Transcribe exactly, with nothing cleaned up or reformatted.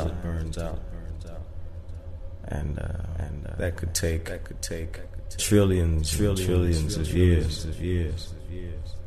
until it burns out. And uh, and uh, that could take that could take trillions, trillions, trillions of years, of years, of years.